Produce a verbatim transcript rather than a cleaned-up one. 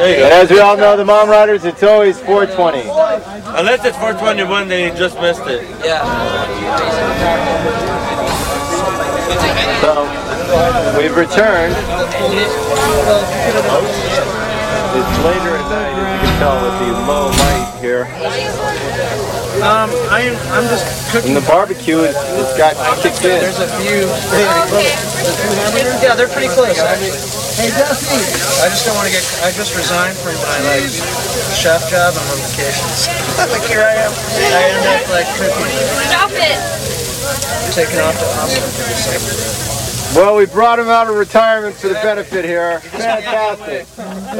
There you go. And as we all know, the Mom Riders, it's always four twenty. Unless it's four twenty-one, then you just missed it. Yeah. So, we've returned. It's later at night, as you can tell with the low light here. Um, I am, I'm just cooking. And the barbecue, it's, it's got kicked in. There's a few. Yeah, they're pretty close. Actually. Hey, Dusty. I just don't want to get. I just resigned from my like chef job. I'm on vacations. Like here I am. I end up like cooking. Stop it. Taking off to Austin. Well, we brought him out of retirement for the benefit here. Fantastic.